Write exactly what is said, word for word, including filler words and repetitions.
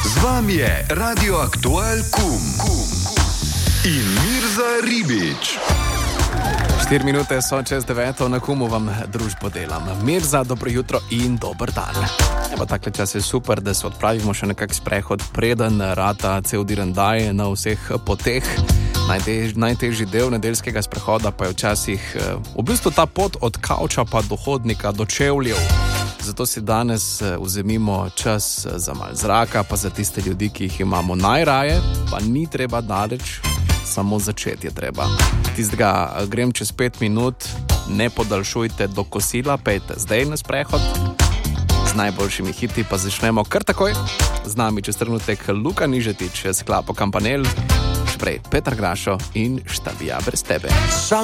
Z vami je Radio Aktual Kum in Mirza Ribič. Štiri minute so čez deveto, na Kumu vam družbo delam. Mirza, dobro jutro in dober dan. Evo, takle čas je super, da se odpravimo še nekak sprehod, preden rata cel dirandaj na vseh poteh. Najtež, najtežji del nedeljskega sprehoda pa je včasih v bistvu ta pot od kavča pa do hodnika, do čevljev. Zato si danes vzemimo čas za malo zraka, pa za tiste ljudi, ki jih imamo najraje, pa ni treba daleč, samo začeti je treba. Tistega grem čez pet minut, ne podaljšujte do kosila, pejte zdaj na sprehod. Z najboljšimi hiti pa začnemo kar takoj. Z nami čez trenutek Luka Nižetič, Sklapo Kampanel, še prej Petar Grašo in Šta bi ja brez tebe.